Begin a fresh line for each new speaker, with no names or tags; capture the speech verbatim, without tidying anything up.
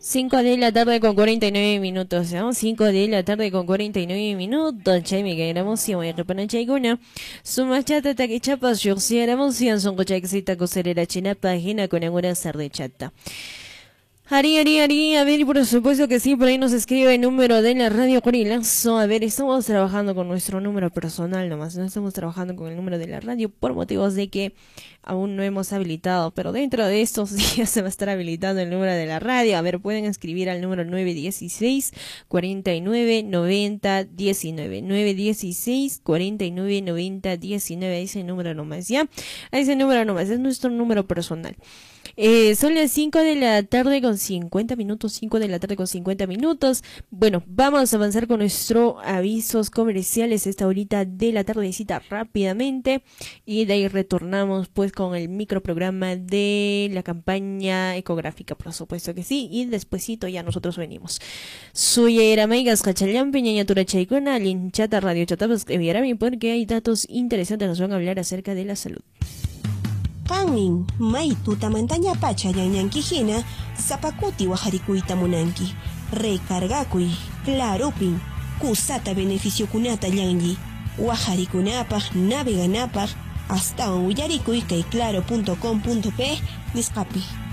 cinco de la tarde con cuarenta y nueve minutos, ¿no? cinco de la tarde con cuarenta y nueve minutos. Chay, me cae la emoción, voy a reparar chayguna. Suma chata, taque chapas, yo sí la emoción, son cochaxita, coserera china, página con alguna sarde chata. Ari, Ari, Ari, a ver, por supuesto que sí, por ahí nos escribe el número de la radio Corilazo. A ver, estamos trabajando con nuestro número personal nomás, no estamos trabajando con el número de la radio por motivos de que aún no hemos habilitado, pero dentro de estos días se va a estar habilitando el número de la radio. A ver, pueden escribir al número nueve dieciséis, cuarenta y nueve, noventa, diecinueve, nueve dieciséis, cuarenta y nueve, noventa, diecinueve, ese número nomás, ¿ya? A ese número nomás, es nuestro número personal. Eh, son las cinco de la tarde con cincuenta minutos, cinco de la tarde con cincuenta minutos. Bueno, vamos a avanzar con nuestros avisos comerciales esta horita de la tardecita rápidamente y de ahí retornamos pues con el microprograma de la campaña ecográfica, por supuesto que sí, y despuesito ya nosotros venimos. Soy Eramaigas Cachalán Peñañatura Chaicona, Linchata Radio Chatabas, porque hay datos interesantes que nos van a hablar acerca de la salud.
Kanin, may tutamantaña pacha yanyankijina, zapakuti wajarikuita munanki, recargakuy, clarupin, kusata beneficio kunata yanyi, wajarikunapaj, naveganapaj, hasta un uyarikuy kay claro punto com punto pe, nisqapi.